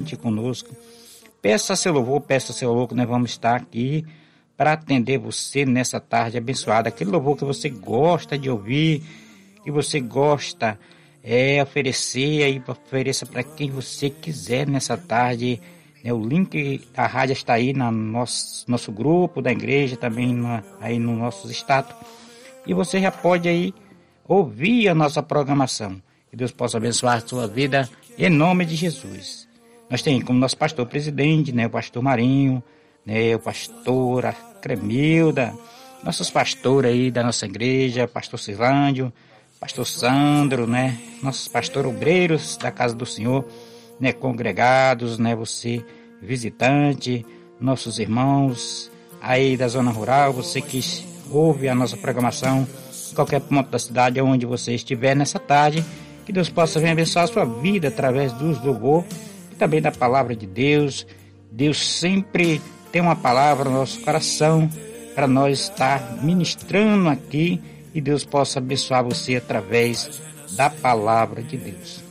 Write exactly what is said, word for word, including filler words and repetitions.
juntamente conosco. Peça seu louvor, peça seu louvor, que nós vamos estar aqui para atender você nessa tarde abençoada. Aquele louvor que você gosta de ouvir, que você gosta é oferecer, aí ofereça para quem você quiser nessa tarde. É, o link da rádio está aí no nosso, nosso grupo da igreja, também na, aí no nosso status. E você já pode aí ouvir a nossa programação. Que Deus possa abençoar a sua vida em nome de Jesus. Nós temos como nosso pastor presidente, né, o pastor Marinho, né, o pastor a Cremilda, nossos pastores aí da nossa igreja, pastor Cirlândio, pastor Sandro, né, nossos pastores obreiros da casa do Senhor, né, congregados, né, você visitante, nossos irmãos aí da zona rural, você que ouve a nossa programação em qualquer ponto da cidade, onde você estiver nessa tarde, que Deus possa vir abençoar a sua vida através dos louvor e também da palavra de Deus. Deus sempre tem uma palavra no nosso coração para nós estar ministrando aqui, e Deus possa abençoar você através da palavra de Deus.